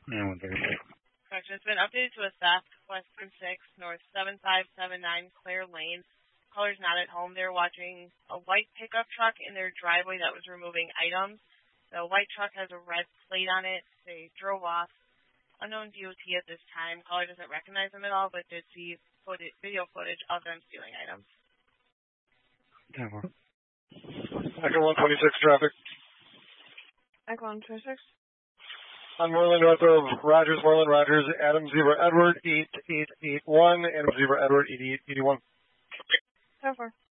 Yeah, 136. Correction, it's been updated to a theft, Western 6, North 7579 Claire Lane. Caller's not at home. They're watching a white pickup truck in their driveway that was removing items. The white truck has a red plate on it. They drove off. Unknown DOT at this time. Caller doesn't recognize them at all, but did see video footage of them stealing items. 10-4. Echo 126 traffic. Echo 126. On Moreland, north of Rogers, Adam Zebra Edward, 8881, Adam Zebra Edward, 8881. 10-4.